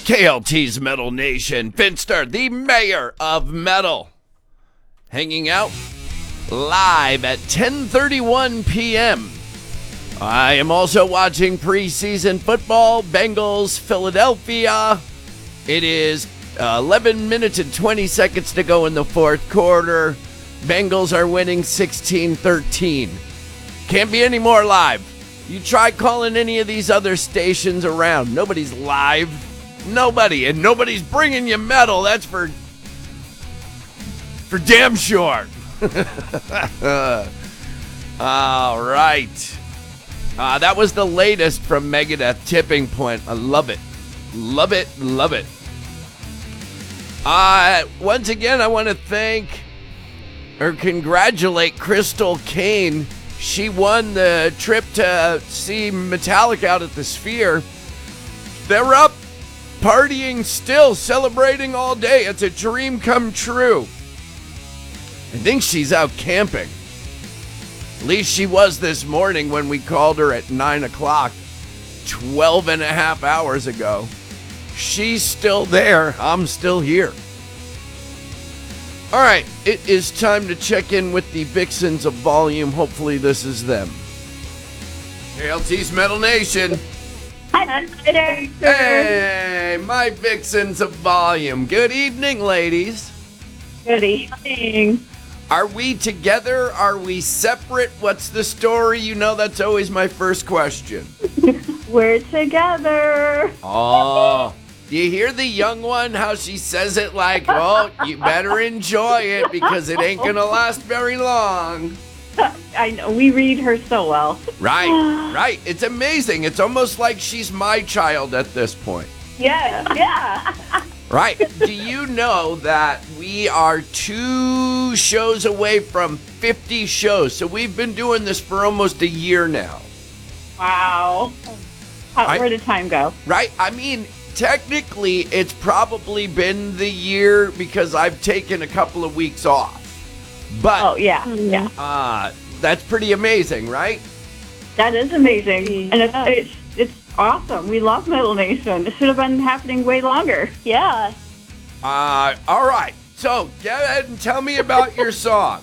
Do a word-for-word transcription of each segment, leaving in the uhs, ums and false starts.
K L T's Metal Nation. Finster, the mayor of metal, hanging out live at ten thirty-one p.m. I am also watching preseason football, Bengals, Philadelphia. It is uh, eleven minutes and twenty seconds to go in the fourth quarter. Bengals are winning sixteen thirteen. Can't be any more live. You try calling any of these other stations around. Nobody's live. Nobody. And nobody's bringing you metal. That's for, for damn sure. All right. Uh, that was the latest from Megadeth, Tipping Point. I love it. Love it. Love it. Uh, once again, I want to thank or congratulate Crystal Kane. She won the trip to see Metallica out at the Sphere. They're up partying still, celebrating all day. It's a dream come true. I think she's out camping. At least she was this morning when we called her at nine o'clock, twelve and a half hours ago. She's still there. I'm still here. All right, it is time to check in with the Vixens of Volume. Hopefully this is them. K L T's Metal Nation. Hi, there. Hey, my Vixens of Volume. Good evening, ladies. Good evening. Are we together? Are we separate? What's the story? You know that's always my first question. We're together. Oh, do you hear the young one, how she says it like, well, you better enjoy it because it ain't going to last very long. I know, we read her so well. Right, right. It's amazing. It's almost like she's my child at this point. Yeah, yeah. Right. Do you know that we are two shows away from fifty shows? So we've been doing this for almost a year now. Wow. How, I, where did time go? Right. I mean, technically, it's probably been the year because I've taken a couple of weeks off. But oh, yeah, yeah. Uh, that's pretty amazing, right? That is amazing. And it's, it's, it's awesome. We love Metal Nation. It should have been happening way longer. Yeah. Uh, all right. So, go ahead and tell me about your song.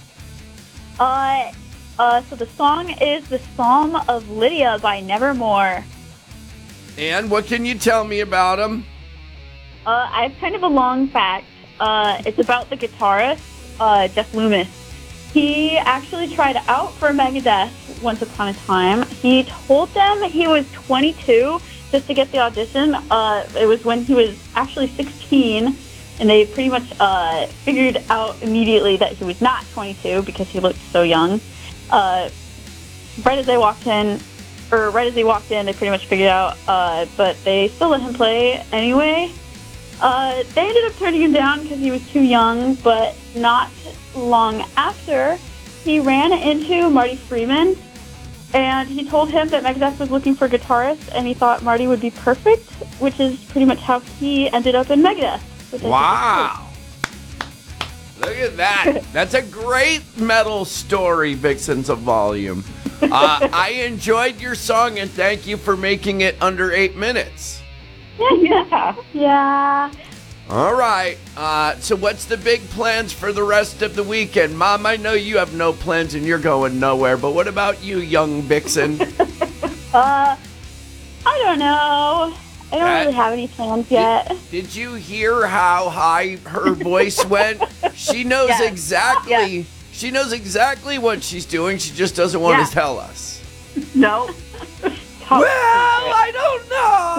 Uh, uh, so the song is The Psalm of Lydia by Nevermore. And what can you tell me about them? Uh, I have kind of a long fact. Uh, it's about the guitarist, uh, Jeff Loomis. He actually tried out for Megadeth once upon a time. He told them he was twenty-two just to get the audition. Uh, it was when he was actually sixteen, and they pretty much uh, figured out immediately that he was not twenty-two because he looked so young. Uh, right as they walked in, or right as he walked in, they pretty much figured out, uh, but they still let him play anyway. Uh, they ended up turning him down because he was too young, but not long after, he ran into Marty Freeman, and he told him that Megadeth was looking for a guitarist, and he thought Marty would be perfect, which is pretty much how he ended up in Megadeth. Wow. Look at that. That's a great metal story, Vixens of Volume. Uh, I enjoyed your song, and thank you for making it under eight minutes. Yeah. Yeah. All right. Uh, so what's the big plans for the rest of the weekend? Mom, I know you have no plans and you're going nowhere, but what about you, young Vixen? uh, I don't know. I don't Uh, really have any plans yet. Did, did you hear how high her voice went? She knows Yes. exactly. Yes. She knows exactly what she's doing. She just doesn't want Yeah. to tell us. No. Well, I don't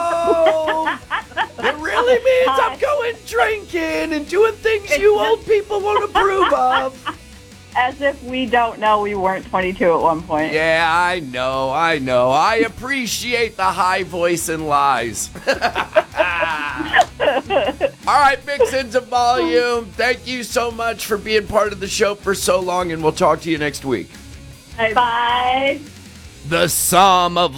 know. It really means I'm going drinking and doing things you old people won't approve of. As if we don't know we weren't twenty-two at one point. Yeah, I know, I know. I appreciate the high voice and lies. All right, Vixens of Volume, thank you so much for being part of the show for so long, and we'll talk to you next week. Bye. The Psalm of